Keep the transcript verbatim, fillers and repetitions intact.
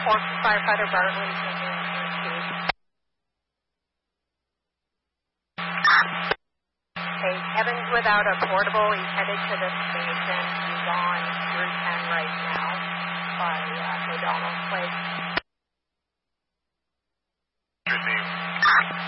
four firefighter Bartley. Okay, Kevin's without a portable. He's headed to the station. He's on Route ten right now by uh, McDonald's place. Good name.